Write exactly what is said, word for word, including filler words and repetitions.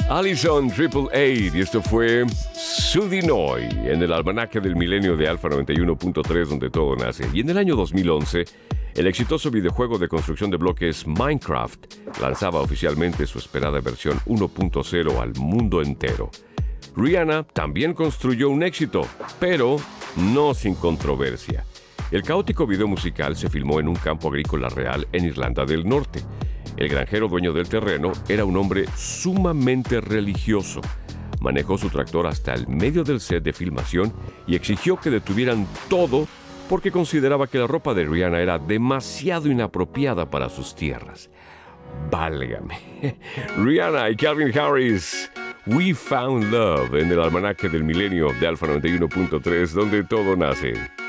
Allison Triple Eight, y esto fue Sudinoy en el almanaque del milenio de Alfa noventa y uno punto tres, donde todo nace. Y en el año dos mil once, el exitoso videojuego de construcción de bloques Minecraft lanzaba oficialmente su esperada versión uno punto cero al mundo entero. Rihanna también construyó un éxito, pero no sin controversia. El caótico video musical se filmó en un campo agrícola real en Irlanda del Norte. El granjero dueño del terreno era un hombre sumamente religioso. Manejó su tractor hasta el medio del set de filmación y exigió que detuvieran todo porque consideraba que la ropa de Rihanna era demasiado inapropiada para sus tierras. Válgame. Rihanna y Calvin Harris, We Found Love, en el almanaque del milenio de Alfa noventa y uno punto tres, donde todo nace.